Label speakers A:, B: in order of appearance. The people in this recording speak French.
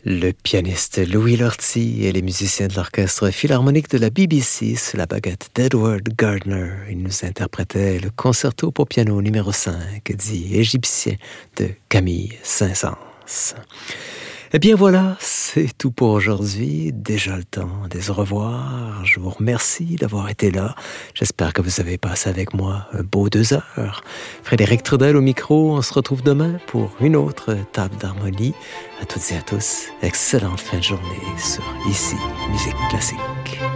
A: Le pianiste Louis Lortie et les musiciens de l'orchestre philharmonique de la BBC sous la baguette d'Edward Gardner. Ils nous interprétaient le concerto pour piano numéro 5, dit égyptien, de Camille Saint-Saëns. Eh bien voilà, c'est tout pour aujourd'hui. Déjà le temps des au revoir. Je vous remercie d'avoir été là. J'espère que vous avez passé avec moi un beau 2 heures. Frédéric Trudel au micro. On se retrouve demain pour une autre table d'harmonie. À toutes et à tous, excellente fin de journée sur ICI Musique Classique.